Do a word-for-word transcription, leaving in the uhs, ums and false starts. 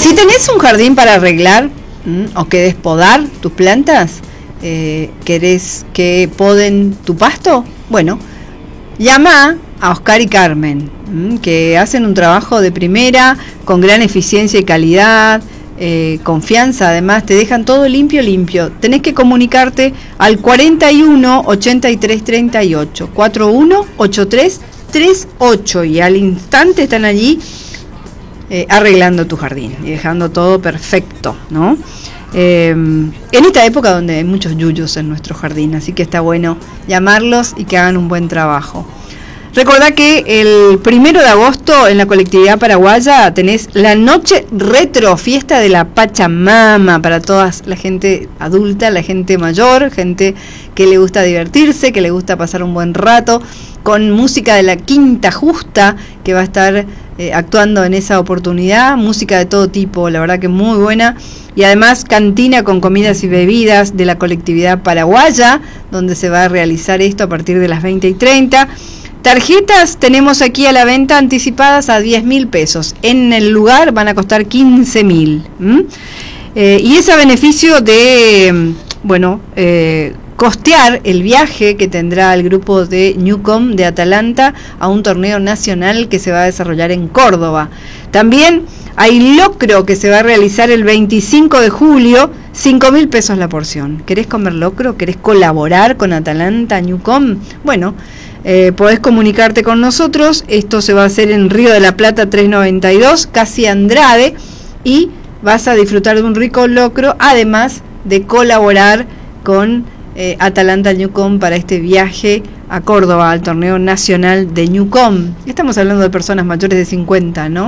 Si tenés un jardín para arreglar ¿m? o querés podar tus plantas, eh, querés que poden tu pasto, bueno, llama a Oscar y Carmen, ¿m? que hacen un trabajo de primera, con gran eficiencia y calidad, eh, confianza, además te dejan todo limpio, limpio. Tenés que comunicarte al cuarenta y uno, ochenta y tres, treinta y ocho, cuarenta y uno, ochenta y tres, treinta y ocho, y al instante están allí Eh, arreglando tu jardín y dejando todo perfecto, ¿no? Eh, en esta época donde hay muchos yuyos en nuestro jardín, así que está bueno llamarlos y que hagan un buen trabajo. Recordá que el primero de agosto en la colectividad paraguaya tenés la noche retro, fiesta de la Pachamama, para toda la gente adulta, la gente mayor, gente que le gusta divertirse, que le gusta pasar un buen rato, con música de la Quinta Justa, que va a estar eh, actuando en esa oportunidad, música de todo tipo, la verdad que muy buena, y además cantina con comidas y bebidas de la colectividad paraguaya, donde se va a realizar esto a partir de las veinte y treinta. Tarjetas tenemos aquí a la venta anticipadas a diez mil pesos. En el lugar van a costar quince mil. Eh, y es a beneficio de, bueno, eh, costear el viaje que tendrá el grupo de Newcom de Atalanta a un torneo nacional que se va a desarrollar en Córdoba. También hay locro que se va a realizar el veinticinco de julio, cinco mil pesos la porción. ¿Querés comer locro? ¿Querés colaborar con Atalanta, Newcom? Bueno, Eh, podés comunicarte con nosotros. Esto se va a hacer en Río de la Plata trescientos noventa y dos, casi Andrade, y vas a disfrutar de un rico locro, además de colaborar con eh, Atalanta Newcom para este viaje a Córdoba, al torneo nacional de Newcom. Estamos hablando de personas mayores de cincuenta, ¿no?